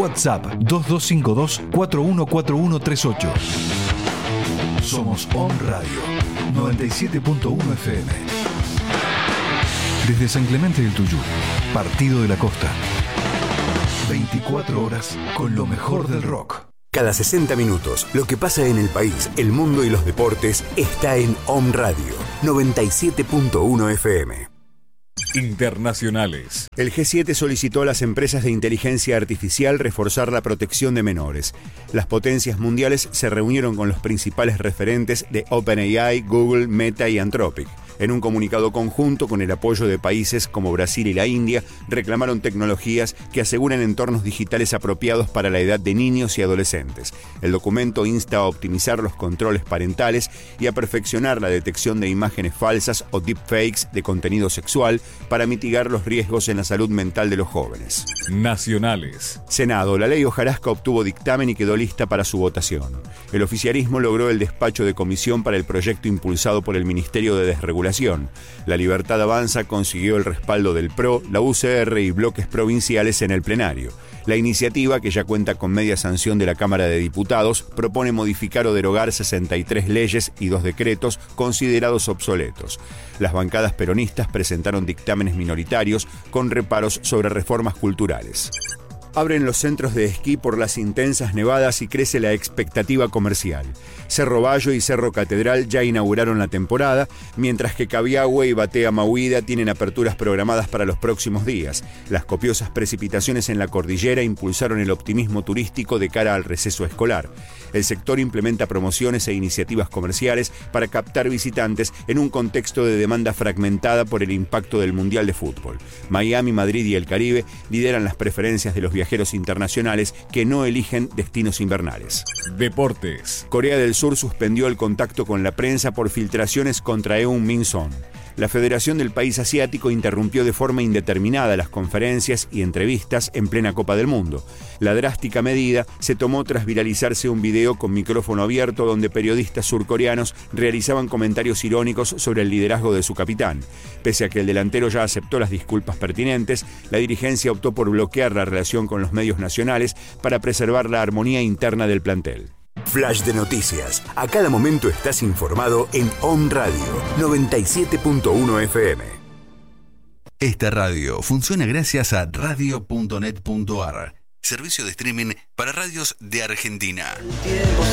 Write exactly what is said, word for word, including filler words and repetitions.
WhatsApp dos dos cinco dos, cuatro uno cuatro uno tres ocho. Somos Om Radio noventa y siete punto uno F M. Desde San Clemente del Tuyú, Partido de la Costa. veinticuatro horas con lo mejor del rock. Cada sesenta minutos, lo que pasa en el país, el mundo y los deportes está en Om Radio noventa y siete punto uno F M. Internacionales. El G siete solicitó a las empresas de inteligencia artificial reforzar la protección de menores. Las potencias mundiales se reunieron con los principales referentes de OpenAI, Google, Meta y Anthropic. En un comunicado conjunto, con el apoyo de países como Brasil y la India, reclamaron tecnologías que aseguren entornos digitales apropiados para la edad de niños y adolescentes. El documento insta a optimizar los controles parentales y a perfeccionar la detección de imágenes falsas o deepfakes de contenido sexual para mitigar los riesgos en la salud mental de los jóvenes. Nacionales. Senado. La ley hojarasca obtuvo dictamen y quedó lista para su votación. El oficialismo logró el despacho de comisión para el proyecto impulsado por el Ministerio de Desregulación. La Libertad Avanza consiguió el respaldo del P R O, la U C R y bloques provinciales en el plenario. La iniciativa, que ya cuenta con media sanción de la Cámara de Diputados, propone modificar o derogar sesenta y tres leyes y dos decretos considerados obsoletos. Las bancadas peronistas presentaron dictámenes minoritarios con reparos sobre reformas culturales. Abren los centros de esquí por las intensas nevadas y crece la expectativa comercial. Cerro Bayo y Cerro Catedral ya inauguraron la temporada, mientras que Cabiahue y Batea Mauida tienen aperturas programadas para los próximos días. Las copiosas precipitaciones en la cordillera impulsaron el optimismo turístico de cara al receso escolar. El sector implementa promociones e iniciativas comerciales para captar visitantes en un contexto de demanda fragmentada por el impacto del Mundial de Fútbol. Miami, Madrid y el Caribe lideran las preferencias de los viajeros internacionales que no eligen destinos invernales. Deportes. Corea del Sur suspendió el contacto con la prensa por filtraciones contra Eun Min-son. La Federación del país asiático interrumpió de forma indeterminada las conferencias y entrevistas en plena Copa del Mundo. La drástica medida se tomó tras viralizarse un video con micrófono abierto donde periodistas surcoreanos realizaban comentarios irónicos sobre el liderazgo de su capitán. Pese a que el delantero ya aceptó las disculpas pertinentes, la dirigencia optó por bloquear la relación con los medios nacionales para preservar la armonía interna del plantel. Flash de noticias. A cada momento estás informado en Om Radio noventa y siete punto uno F M. Esta radio funciona gracias a radio punto net punto a r, servicio de streaming para radios de Argentina.